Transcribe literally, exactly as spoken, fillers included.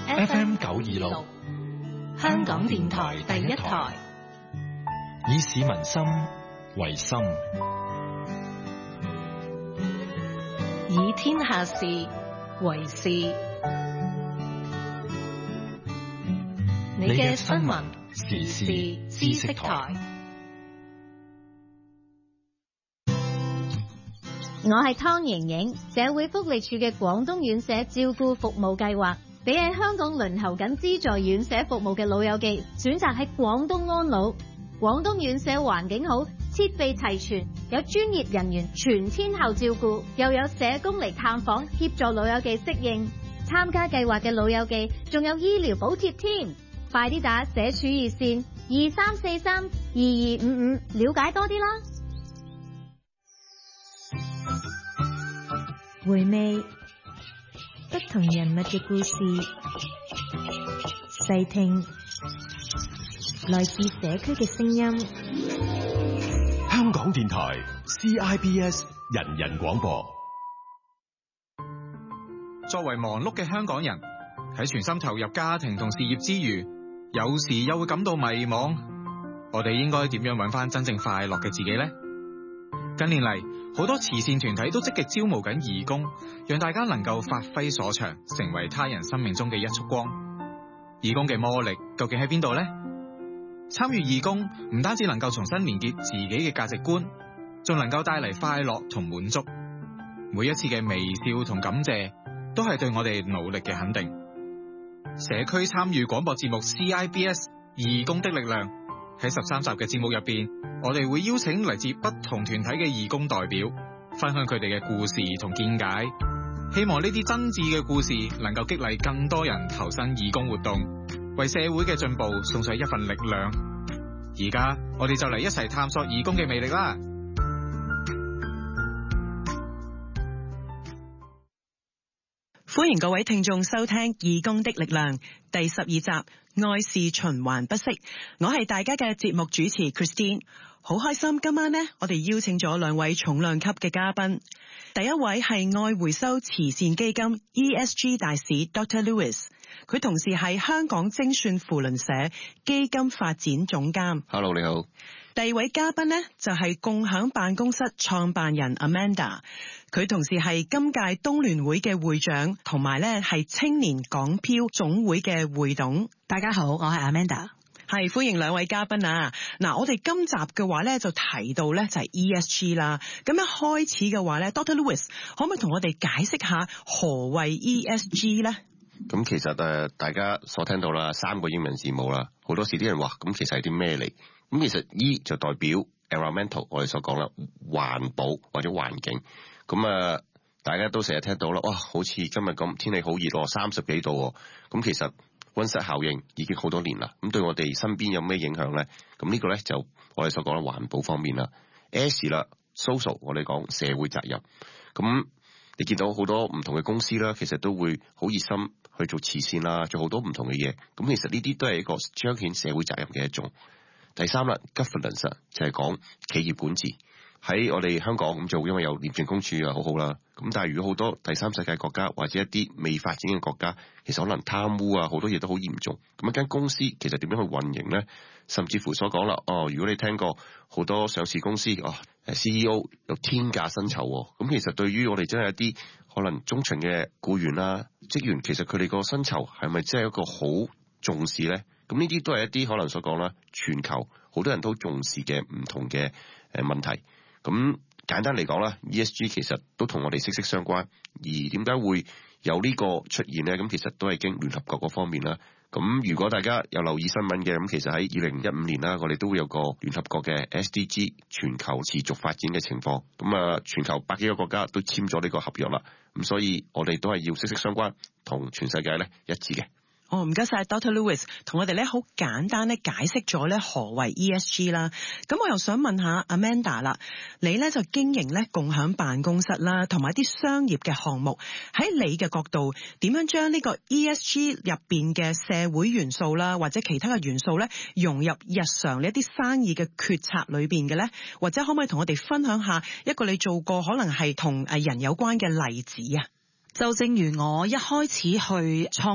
F M 九二六，香港電台第一台，以市民心為心，以天下事為事。你嘅新聞時事知識台。 我係湯瑩瑩，社會福利署嘅廣東院舍照顧服務計劃，俾喺香港輪候緊資助院舍服務嘅老友記選擇喺廣東安老。廣東院舍環境好，設備齊全，有專業人員全天候照顧，又有社工嚟探訪協助老友記適應。參加計劃嘅老友記仲有醫療補貼添，快啲打社署熱線二三四三二二五五了解多啲啦。回味不同人物嘅故事，細聽來自社區嘅聲音。 香港電台 C I B S 人人廣播。 作為忙碌嘅香港人，喺全心投入家庭同事業之餘，有時又會感到迷茫。我哋應該點樣揾翻真正快樂嘅自己呢？近年嚟，好多慈善團體都積極招募緊義工，讓大家能夠發揮所長，成為他人生命中嘅一束光。義工嘅魔力究竟喺邊度呢？參與義工唔單止能夠重新連結自己嘅價值觀，仲能夠帶嚟快樂同滿足。每一次嘅微笑同感謝，都係對我哋努力嘅肯定。社區參與廣播節目 C I B S 義工的力量，喺十三集嘅節目入邊，我哋會邀請嚟自不同團體嘅義工代表，分享佢哋嘅故事同見解。希望呢啲真摯嘅故事能夠激勵更多人投身義工活動，為社會嘅進步送上一份力量。而家我哋就嚟一齊探索義工嘅魅力啦！ 歡迎各位聽眾收聽《義工的力量》第十二集，愛是循環不息。我係大家嘅節目主持 Christine， 好開心今晚呢，我哋邀請咗兩位重量級嘅嘉賓。第一位係愛回收慈善基金 E S G 大使 Doctor Lewis， 佢同時係香港精算扶輪社基金發展總監。 Hello， 你好。 第二位嘉賓呢，就係共享辦公室創辦人 Amanda， 佢同時係今屆東聯會嘅會長，同埋咧係青年港漂總會嘅會董。 大家好，我係 Amanda。 係，歡迎兩位嘉賓啊！嗱，我哋今集嘅話咧就提到咧就係 E S G 啦。咁一開始嘅話咧 ，Doctor Lewis 可唔可以同我哋解釋下何謂 E S G 咧？ 咁其實誒，大家所聽到啦，三個英文字母啦，好多時啲人話咁其實係啲咩嚟？咁其實 E 就代表 environmental， 我哋所講啦，環保或者環境。咁啊，大家都成日聽到啦，哇，好似今日咁天氣好熱喎，三十幾度喎。咁其實溫室效應已經好多年啦。咁對我哋身邊有咩影響咧？咁呢個咧就我哋所講啦，環保方面啦。S 啦 ，social， 我哋講社會責任。咁你見到好多唔同嘅公司啦，其實都會好熱心去做慈善啦，做好多唔同嘅嘢。咁其實呢啲都係一個彰顯社會責任嘅一種。第三啦 ，governance 就係講企業管治。喺我哋香港咁做，因為有廉政公署啊，好好啦。咁但係如果好多第三世界國家或者一啲未發展嘅國家，其實可能貪污啊，好多嘢都好嚴重。咁一間公司其實點樣去運營咧？甚至乎所講啦，哦，如果你聽過好多上市公司哦，C E O 有天價薪酬，咁其實對於我哋真係一啲可能中層嘅僱員啦、職員，其實佢哋個薪酬係咪真係一個好重視咧？咁呢啲都係一啲可能所講啦，全球好多人都重視嘅唔同嘅誒問題。咁簡單嚟講啦 ，E S G 其實都同我哋息息相關。而點解會有呢個出現呢？咁其實都係經聯合國嗰方面啦。咁如果大家有留意新聞嘅，咁其實喺二零一五年啦，我哋都會有個聯合國嘅 S D G 全球持續發展嘅情況。咁啊，全球百幾個國家都簽咗呢個合約啦。咁所以我哋都係要息息相關，同全世界咧一致嘅。 哦，唔該晒 Doctor Lewis 同我哋咧好簡單咧解釋咗咧何謂 E S G 啦。咁我又想問下 Amanda 啦，你咧就經營咧共享辦公室啦，同埋啲商業嘅項目，喺你嘅角度點樣將呢個 E S G 入邊嘅社會元素啦，或者其他嘅元素咧融入日常呢一啲生意嘅決策裏邊嘅咧？或者可唔可以同我哋分享下一個你做過可能係同誒人有關嘅例子啊？ 就正如我一開始去創